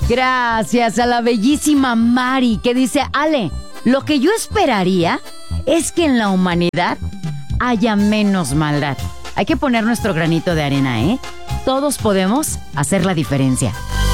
Gracias a la bellísima Mari que dice, Ale, lo que yo esperaría es que en la humanidad haya menos maldad. Hay que poner nuestro granito de arena, ¿eh? Todos podemos hacer la diferencia.